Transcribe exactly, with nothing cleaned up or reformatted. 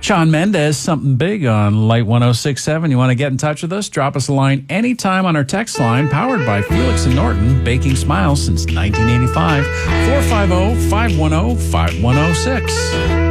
Shawn Mendes, Something Big on Light one oh six point seven. You want to get in touch with us? Drop us a line anytime on our text line, powered by Felix and Norton, baking smiles since nineteen eighty-five. four five zero, five one zero, five one zero six.